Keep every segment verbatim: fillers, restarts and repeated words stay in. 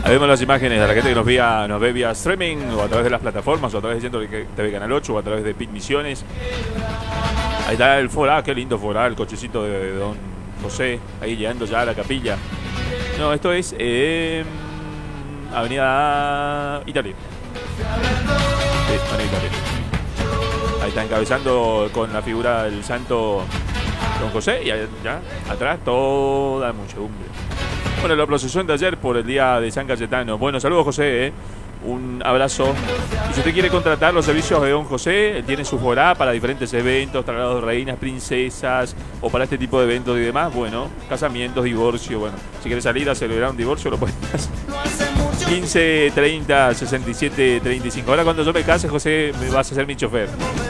Vemos las imágenes de la gente que nos, vía, nos ve vía streaming o a través de las plataformas o a través de Centro T V Canal ocho o a través de P I C Misiones. Ahí está el Forá, qué lindo Forá, el cochecito de Don José, ahí llegando ya a la capilla. No, esto es eh, Avenida Italia. Sí, Avenida Italia. Ahí está encabezando con la figura del santo Don José y allá atrás toda la muchedumbre. Bueno, la procesión de ayer por el día de San Cayetano. Bueno, saludos José, ¿eh? Un abrazo. Y si usted quiere contratar los servicios de Don José, él tiene su forá para diferentes eventos, traslados de reinas, princesas o para este tipo de eventos y demás. Bueno, casamientos, divorcio. Bueno, si quiere salir a celebrar un divorcio, lo puede hacer. quince, treinta, sesenta y siete, treinta y cinco. Ahora cuando yo me case, José, me vas a ser mi chofer.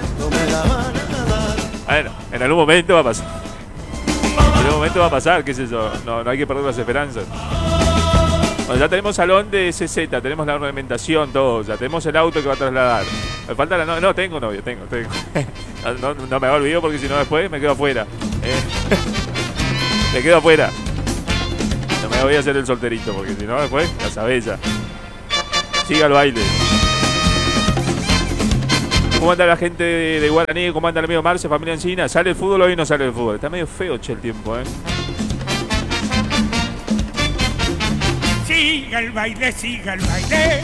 Bueno, en algún momento va a pasar. En algún momento va a pasar, qué sé yo. No, no hay que perder las esperanzas. Bueno, ya tenemos salón de C Z, tenemos la ornamentación, todo. Ya tenemos el auto que va a trasladar. Me falta la novia. No, tengo novia, tengo, tengo. No, no, no me olvido porque si no después me quedo afuera. Eh. Me quedo afuera. No me voy a hacer el solterito porque si no después, la sabés ya. Siga el baile. ¿Cómo anda la gente de, de Guaraní? ¿Cómo anda el amigo Marce, familia Encina? ¿Sale el fútbol hoy o no sale el fútbol? Está medio feo, che, el tiempo, ¿eh? Siga el baile, siga el baile.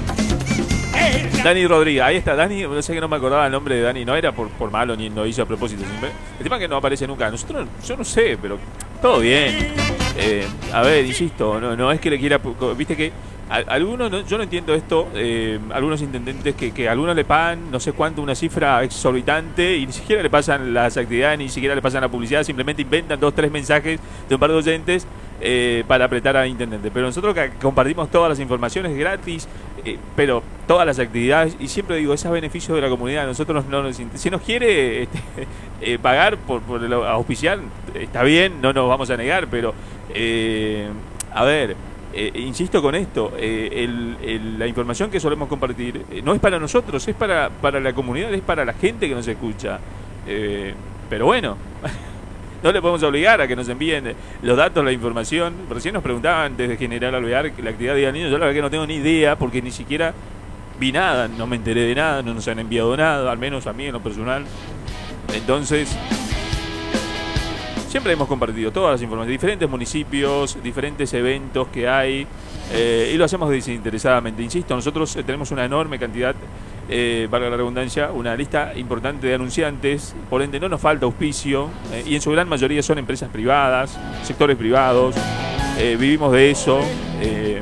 Dani Rodríguez, ahí está Dani, no sé que no me acordaba el nombre de Dani, no era por, por malo ni lo hizo a propósito. El tema que no aparece nunca. Nosotros, yo no sé, pero todo bien. Eh, a ver, insisto, no, no es que le quiera, viste que a, algunos, no, yo no entiendo esto, eh, algunos intendentes que, que a algunos le pagan no sé cuánto, una cifra exorbitante y ni siquiera le pasan las actividades, ni siquiera le pasan la publicidad, simplemente inventan dos, tres mensajes de un par de oyentes eh, para apretar a intendente. Pero nosotros que compartimos todas las informaciones gratis, eh, pero todas las actividades, y siempre digo, es a beneficio de la comunidad. Nosotros no nos, si nos quiere este, eh, pagar por, por el auspiciar, está bien, no nos vamos a negar, pero eh, a ver, eh, insisto con esto, eh, el, el, la información que solemos compartir eh, no es para nosotros, es para, para la comunidad, es para la gente que nos escucha. Eh, pero bueno, no le podemos obligar a que nos envíen los datos, la información. Recién nos preguntaban desde General Alvear la actividad de Día del Niño. Yo la verdad que no tengo ni idea porque ni siquiera vi nada, no me enteré de nada, no nos han enviado nada, al menos a mí en lo personal. Entonces, siempre hemos compartido todas las informaciones, diferentes municipios, diferentes eventos que hay, eh, y lo hacemos desinteresadamente. Insisto, nosotros tenemos una enorme cantidad, eh, valga la redundancia, una lista importante de anunciantes, por ende no nos falta auspicio, eh, y en su gran mayoría son empresas privadas, sectores privados, eh, vivimos de eso, eh,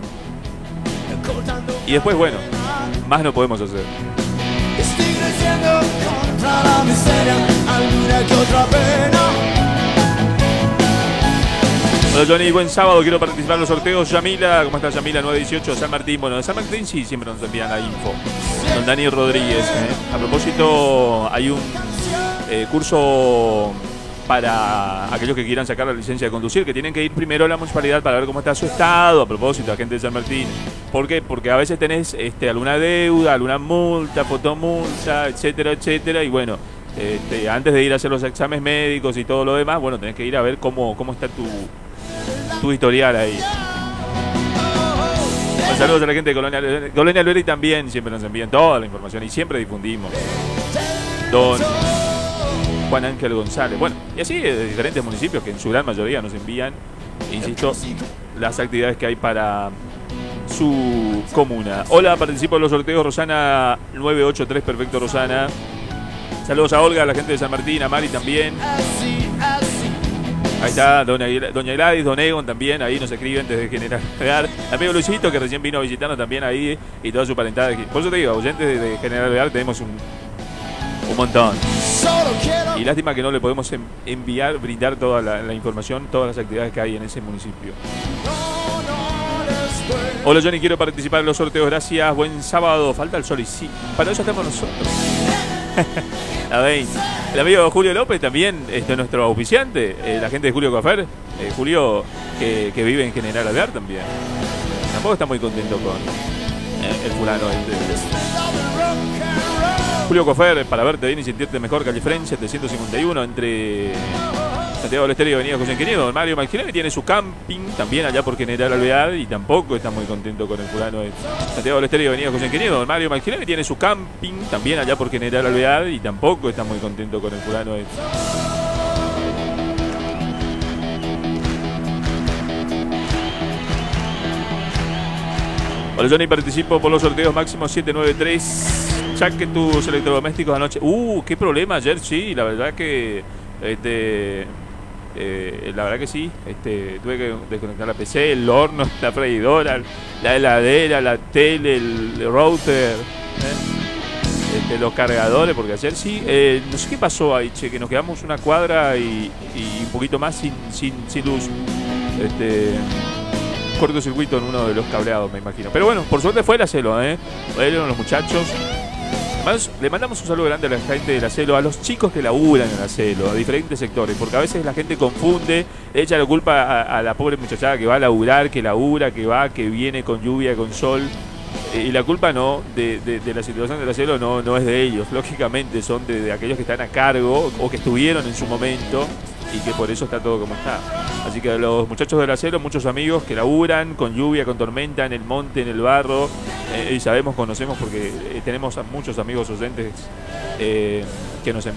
y después, bueno, más no podemos hacer. Estoy creciendo contra la miseria, alguna que otra pena. Hola Johnny, buen sábado, quiero participar en los sorteos. Yamila, ¿cómo estás Yamila? nueve dieciocho, San Martín. Bueno, de San Martín sí, siempre nos envían la info. Don Dani Rodríguez, ¿eh? A propósito, hay un eh, curso para aquellos que quieran sacar la licencia de conducir, que tienen que ir primero a la municipalidad para ver cómo está su estado. A propósito, la gente de San Martín. ¿Por qué? Porque a veces tenés este, alguna deuda, alguna multa, fotomulta, etcétera, etcétera. Y bueno, este, antes de ir a hacer los exámenes médicos y todo lo demás, bueno, tenés que ir a ver cómo, cómo está tu... tu historial ahí. Bueno, saludos a la gente de Colonia Colonia Alberdi también, siempre nos envían toda la información y siempre difundimos. Don Juan Ángel González. Bueno, y así de diferentes municipios que en su gran mayoría nos envían, insisto, las actividades que hay para su comuna. Hola, participo de los sorteos Rosana nueve ocho tres, perfecto Rosana. Saludos a Olga, a la gente de San Martín, a Mari también. Ahí está doña, doña Gladys, Don Egon también, ahí nos escriben desde General Alvear. Amigo Luisito, que recién vino a visitarnos también ahí, y toda su parentada. Por eso te digo, oyentes de General Alvear tenemos un, un montón. Y lástima que no le podemos enviar, brindar toda la, la información, todas las actividades que hay en ese municipio. Hola Johnny, quiero participar en los sorteos, gracias, buen sábado. Falta el sol y sí, para eso estamos nosotros. A ver, el amigo Julio López también, este es nuestro auspiciante, eh, la gente de Julio Coafer, eh, Julio que, que vive en General Alvear también. Tampoco está muy contento con eh, el fulano este. Julio Coafer, para verte bien y sentirte mejor, calle French setecientos cincuenta y uno, entre Santiago del Estero y Avenida José Ingeniedo. Don Mario Marquilani tiene su camping también allá por General Alvear y tampoco está muy contento con el fulano de Santiago del Estero y Avenida José Ingeniedo. Don Mario Marquilani tiene su camping también allá por General Alvear y tampoco está muy contento con el fulano de... Hola Johnny, participo por los sorteos máximos siete nueve tres. Chaque tus electrodomésticos anoche. Uh, qué problema ayer, sí, la verdad que este eh, la verdad que sí, este tuve que desconectar la P C, el horno, la freidora, la heladera, la tele, el router, ¿eh? este, los cargadores, porque ayer sí, eh, no sé qué pasó ahí, che, que nos quedamos una cuadra y, y un poquito más sin, sin, sin luz. Este cortocircuito en uno de los cableados, me imagino. Pero bueno, por suerte fue la Celo, ¿eh? Fueron los muchachos. Además, le mandamos un saludo grande a la gente de la Celo, a los chicos que laburan en la Celo, a diferentes sectores, porque a veces la gente confunde, echa la culpa a, a la pobre muchachada que va a laburar, que labura, que va, que viene con lluvia, con sol. Y la culpa no, de, de, de la situación de la Celo no, no es de ellos, lógicamente son de, de aquellos que están a cargo o que estuvieron en su momento y que por eso está todo como está. Así que a los muchachos de la Celo, muchos amigos que laburan con lluvia, con tormenta, en el monte, en el barro, eh, y sabemos, conocemos porque eh, tenemos a muchos amigos oyentes eh, que nos envían